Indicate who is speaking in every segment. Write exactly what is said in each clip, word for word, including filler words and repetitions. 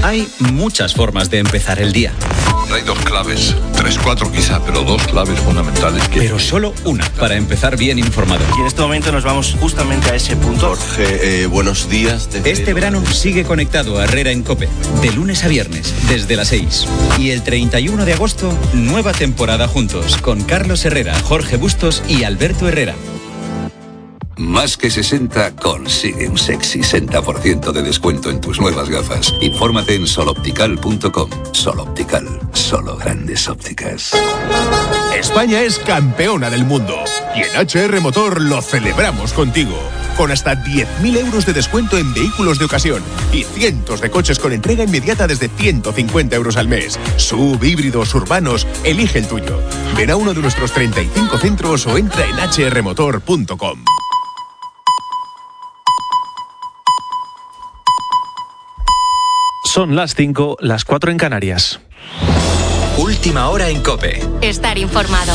Speaker 1: Hay muchas formas de empezar el día.
Speaker 2: Hay dos claves, tres, cuatro quizá, pero dos claves fundamentales. Que...
Speaker 1: Pero solo una para empezar bien informado.
Speaker 3: Y en este momento nos vamos justamente a ese punto.
Speaker 4: Jorge, eh, buenos días.
Speaker 1: Este verano sigue conectado a Herrera en COPE, de lunes a viernes, desde las seis. Y el treinta y uno de agosto, nueva temporada juntos, con Carlos Herrera, Jorge Bustos y Alberto Herrera.
Speaker 5: Más que sesenta consigue un sexy sesenta por ciento de descuento en tus nuevas gafas. Infórmate en soloptical punto com. Soloptical, solo grandes ópticas.
Speaker 6: España es campeona del mundo y en H R Motor lo celebramos contigo. Con hasta diez mil euros de descuento en vehículos de ocasión y cientos de coches con entrega inmediata desde ciento cincuenta euros al mes. Sub, híbridos, urbanos, elige el tuyo. Ven a uno de nuestros treinta y cinco centros o entra en h r motor punto com.
Speaker 7: Son las cinco, las cuatro en Canarias.
Speaker 1: Última hora en COPE.
Speaker 8: Estar informado.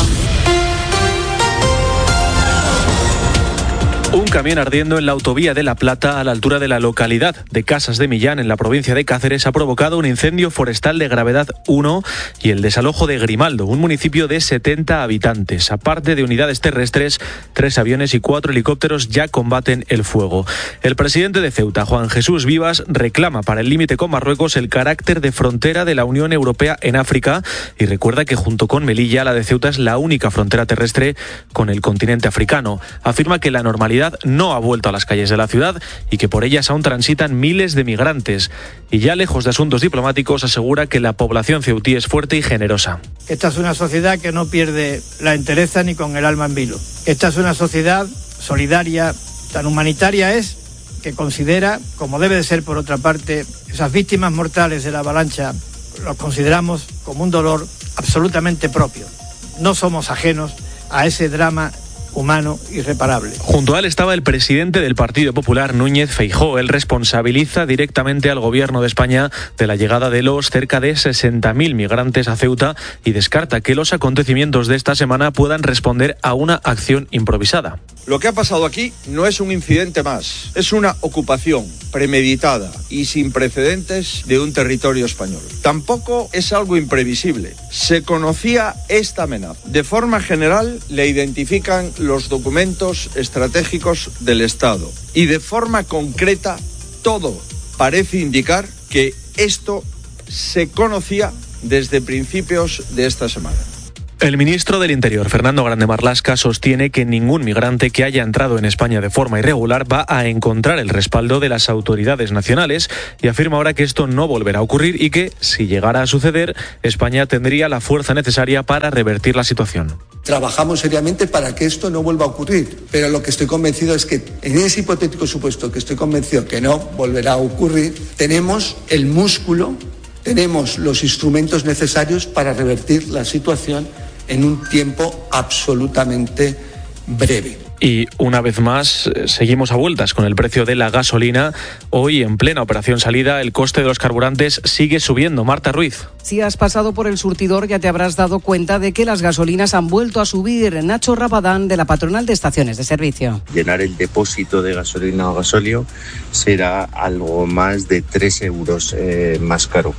Speaker 7: Un camión ardiendo en la autovía de La Plata a la altura de la localidad de Casas de Millán, en la provincia de Cáceres, ha provocado un incendio forestal de gravedad uno y el desalojo de Grimaldo, un municipio de setenta habitantes. Aparte de unidades terrestres, tres aviones y cuatro helicópteros ya combaten el fuego. El presidente de Ceuta, Juan Jesús Vivas, reclama para el límite con Marruecos el carácter de frontera de la Unión Europea en África y recuerda que junto con Melilla, la de Ceuta es la única frontera terrestre con el continente africano. Afirma que la normalidad no ha vuelto a las calles de la ciudad y que por ellas aún transitan miles de migrantes. Y ya lejos de asuntos diplomáticos, asegura que la población ceutí es fuerte y generosa.
Speaker 9: Esta es una sociedad que no pierde la entereza ni con el alma en vilo. Esta es una sociedad solidaria, tan humanitaria es, que considera, como debe de ser por otra parte, esas víctimas mortales de la avalancha, los consideramos como un dolor absolutamente propio. No somos ajenos a ese drama humano irreparable.
Speaker 7: Junto a él estaba el presidente del Partido Popular, Núñez Feijóo. Él responsabiliza directamente al Gobierno de España de la llegada de los cerca de sesenta mil migrantes a Ceuta y descarta que los acontecimientos de esta semana puedan responder a una acción improvisada.
Speaker 10: Lo que ha pasado aquí no es un incidente más, es una ocupación premeditada y sin precedentes de un territorio español. Tampoco es algo imprevisible. Se conocía esta amenaza. De forma general le identifican los documentos estratégicos del Estado y de forma concreta todo parece indicar que esto se conocía desde principios de esta semana.
Speaker 7: El ministro del Interior, Fernando Grande Marlaska, sostiene que ningún migrante que haya entrado en España de forma irregular va a encontrar el respaldo de las autoridades nacionales y afirma ahora que esto no volverá a ocurrir y que, si llegara a suceder, España tendría la fuerza necesaria para revertir la situación.
Speaker 11: Trabajamos seriamente para que esto no vuelva a ocurrir, pero lo que estoy convencido es que en ese hipotético supuesto que estoy convencido que no volverá a ocurrir, tenemos el músculo, tenemos los instrumentos necesarios para revertir la situación en un tiempo absolutamente breve.
Speaker 7: Y una vez más, seguimos a vueltas con el precio de la gasolina. Hoy, en plena operación salida, el coste de los carburantes sigue subiendo. Marta Ruiz.
Speaker 12: Si has pasado por el surtidor, ya te habrás dado cuenta de que las gasolinas han vuelto a subir. Nacho Rabadán, de la Patronal de Estaciones de Servicio.
Speaker 13: Llenar el depósito de gasolina o gasóleo será algo más de tres euros eh, más caro.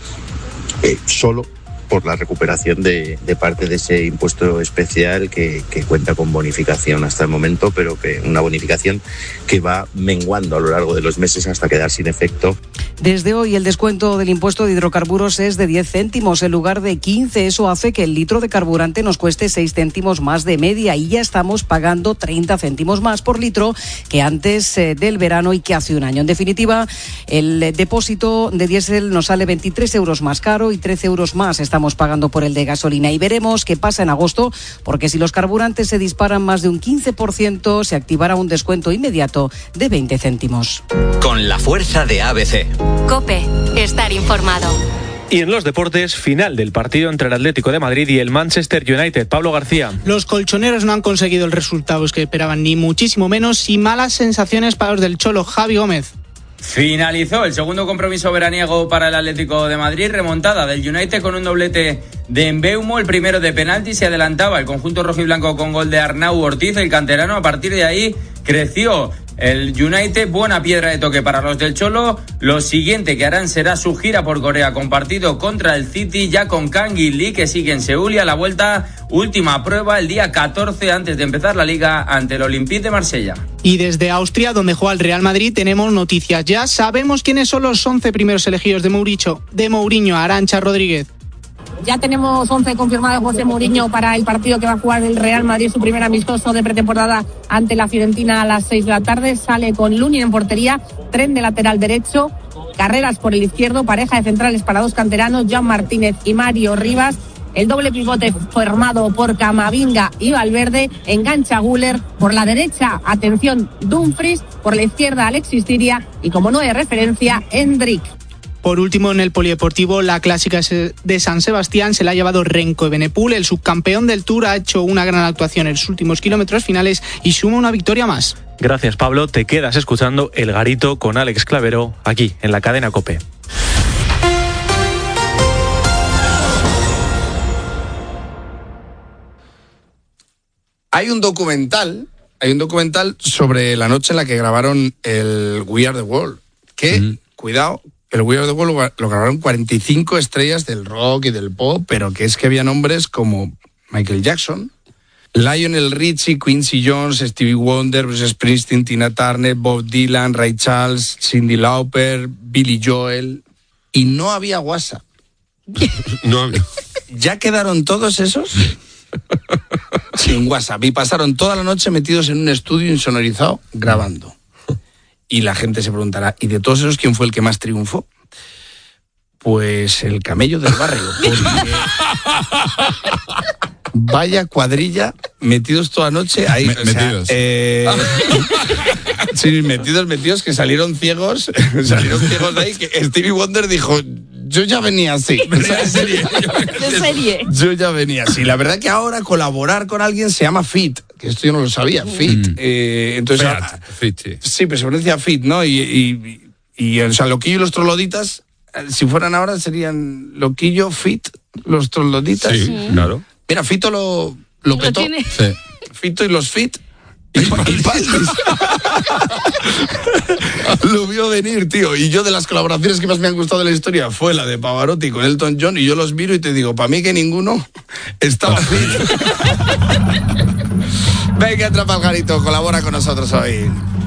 Speaker 13: Eh, solo por la recuperación de, de parte de ese impuesto especial que, que cuenta con bonificación hasta el momento, pero que una bonificación que va menguando a lo largo de los meses hasta quedar sin efecto.
Speaker 12: Desde hoy el descuento del impuesto de hidrocarburos es de diez céntimos en lugar de quince. Eso hace que el litro de carburante nos cueste seis céntimos más de media y ya estamos pagando treinta céntimos más por litro que antes eh, del verano y que hace un año. En definitiva, el depósito de diésel nos sale veintitrés euros más caro y trece euros más está estamos pagando por el de gasolina. Y veremos qué pasa en agosto, porque si los carburantes se disparan más de un quince por ciento, se activará un descuento inmediato de veinte céntimos.
Speaker 1: Con la fuerza de A B C.
Speaker 8: COPE, estar informado.
Speaker 7: Y en los deportes, final del partido entre el Atlético de Madrid y el Manchester United. Pablo García.
Speaker 14: Los colchoneros no han conseguido el resultado que esperaban, ni muchísimo menos, y malas sensaciones para los del Cholo. Javi Gómez.
Speaker 15: Finalizó el segundo compromiso veraniego para el Atlético de Madrid, remontada del United con un doblete de Mbeumo, el primero de penalti, se adelantaba el conjunto rojiblanco con gol de Arnau Ortiz, el canterano. A partir de ahí creció el United. Buena piedra de toque para los del Cholo. Lo siguiente que harán será su gira por Corea con partido contra el City, ya con Kang In Lee, que sigue en Seúl, y a la vuelta última prueba el día catorce antes de empezar la Liga ante el Olympique de Marsella.
Speaker 14: Y desde Austria, donde juega el Real Madrid, tenemos noticias. Ya sabemos quiénes son los once primeros elegidos de Mourinho, de Mourinho, Arantxa Rodríguez.
Speaker 16: Ya tenemos once confirmados José Mourinho para el partido que va a jugar el Real Madrid, su primer amistoso de pretemporada ante la Fiorentina a las seis de la tarde. Sale con Lunin en portería, Tren de lateral derecho, Carreras por el izquierdo, pareja de centrales para dos canteranos, Jan Martínez y Mario Rivas. El doble pivote formado por Camavinga y Valverde, engancha Güler por la derecha, atención, Dumfries, por la izquierda Alexis Siria y como no hay referencia, Endrick.
Speaker 14: Por último, en el polideportivo, la clásica de San Sebastián se la ha llevado Renko Evenepoel. El subcampeón del Tour ha hecho una gran actuación en los últimos kilómetros finales y suma una victoria más.
Speaker 7: Gracias, Pablo. Te quedas escuchando El Garito con Alex Clavero aquí en la cadena COPE.
Speaker 17: Hay un documental, hay un documental sobre la noche en la que grabaron el We Are the World. Que, mm. cuidado, el We Are the World lo, lo grabaron cuarenta y cinco estrellas del rock y del pop, pero que es que había nombres como Michael Jackson, Lionel Richie, Quincy Jones, Stevie Wonder, Bruce Springsteen, Tina Turner, Bob Dylan, Ray Charles, Cyndi Lauper, Billy Joel. Y no había WhatsApp.
Speaker 18: No había.
Speaker 17: ¿Ya quedaron todos esos? Sin WhatsApp, y pasaron toda la noche metidos en un estudio insonorizado grabando. Y la gente se preguntará, ¿y de todos esos quién fue el que más triunfó? Pues el camello del barrio. Porque vaya cuadrilla, metidos toda la noche ahí.
Speaker 18: Me,
Speaker 17: o
Speaker 18: metidos.
Speaker 17: Sea, eh, sí, metidos, metidos, que salieron ciegos, salieron ciegos de ahí, que Stevie Wonder dijo, yo ya venía así. O sea,
Speaker 18: de serie.
Speaker 12: De serie.
Speaker 17: Yo ya venía así. La verdad que ahora colaborar con alguien se llama fit, que esto yo no lo sabía, fit. Mm. Eh, entonces,
Speaker 18: Feat,
Speaker 17: ahora,
Speaker 18: fit, sí.
Speaker 17: Sí, pero se pronuncia fit, ¿no? Y, y, y, y o sea, Loquillo y los Trogloditas, si fueran ahora serían Loquillo, fit, los Trogloditas.
Speaker 18: Sí, sí, claro.
Speaker 17: Mira, Fito lo, lo,
Speaker 12: ¿Lo
Speaker 17: petó.
Speaker 12: tiene?
Speaker 18: Sí.
Speaker 17: Fito y los fit. Y, y Paldis. Lo vio venir, tío. Y yo, de las colaboraciones que más me han gustado de la historia fue la de Pavarotti con Elton John, y yo los miro y te digo, para mí que ninguno estaba fit. Venga, Atrapa al Garito, colabora con nosotros hoy.